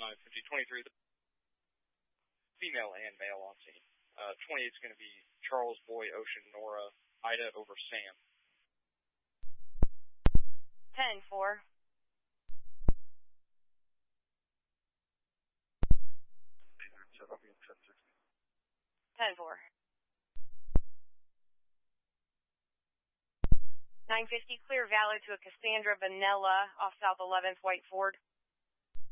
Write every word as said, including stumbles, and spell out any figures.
five fifty twenty-three, the female and male on scene. Uh, twenty-eight is going to be Charles, Boy, Ocean, Nora, Ida over Sam. ten four. ten four. nine fifty, clear valid to a Cassandra Vanilla off South eleventh, White Ford.